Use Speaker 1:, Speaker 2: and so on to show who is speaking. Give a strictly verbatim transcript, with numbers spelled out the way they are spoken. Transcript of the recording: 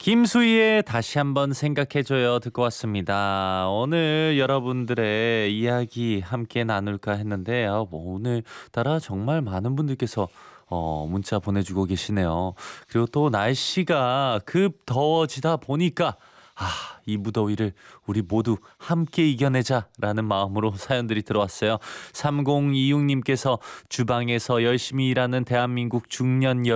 Speaker 1: 김수희의 다시 한번 생각해줘요 듣고 왔습니다. 오늘 여러분들의 이야기 함께 나눌까 했는데 아, 뭐 오늘따라 정말 많은 분들께서 어, 문자 보내주고 계시네요. 그리고 또 날씨가 급 더워지다 보니까 아, 이 무더위를 우리 모두 함께 이겨내자라는 마음으로 사연들이 들어왔어요. 삼공이육 님께서 주방에서 열심히 일하는 대한민국 중년